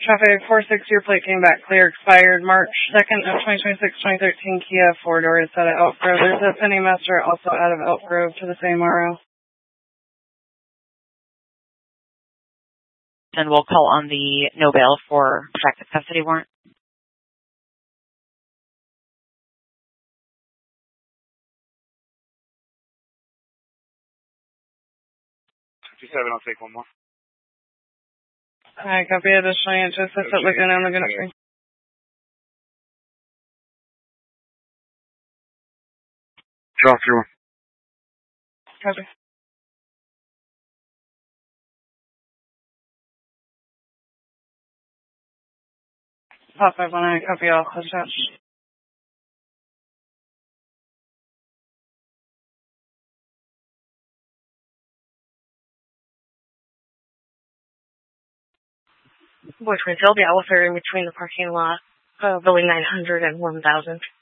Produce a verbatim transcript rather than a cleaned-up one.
Traffic four six, your plate came back clear, expired March second of twenty twenty-six, twenty thirteen Kia four-door is out of Elk Grove. There's a Penny Master also out of Elk Grove to the same R O. Then we'll call on the no bail for protective custody warrant. fifty-seven, I'll take one more. Alright, copy additionally into assistant looking on the gun screen. Draw through one. Copy. Pop five one nine, copy all, attached. Boy, Twin Hill, the Owlfair in between the parking lot, uh, building nine hundred and one thousand.